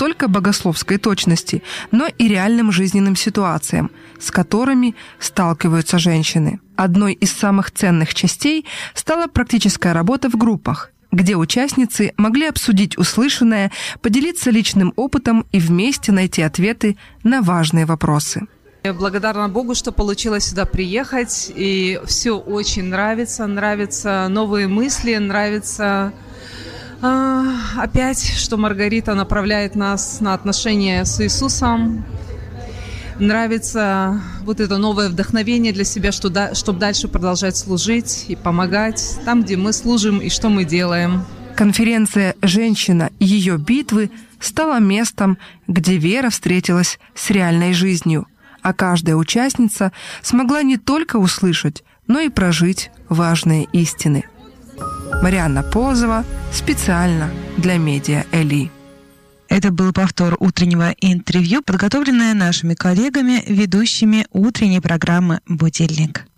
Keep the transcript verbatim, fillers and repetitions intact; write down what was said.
только богословской точности, но и реальным жизненным ситуациям, с которыми сталкиваются женщины. Одной из самых ценных частей стала практическая работа в группах, где участницы могли обсудить услышанное, поделиться личным опытом и вместе найти ответы на важные вопросы. Я благодарна Богу, что получилось сюда приехать, и все очень нравится, нравятся новые мысли, нравится э, опять, что Маргарита направляет нас на отношения с Иисусом, нравится вот это новое вдохновение для себя, что да, чтобы дальше продолжать служить и помогать там, где мы служим и что мы делаем. Конференция «Женщина и ее битвы» стала местом, где вера встретилась с реальной жизнью, а каждая участница смогла не только услышать, но и прожить важные истины. Марианна Полозова специально для Медиа Эли. Это был повтор утреннего интервью, подготовленное нашими коллегами, ведущими утренней программы «Будильник».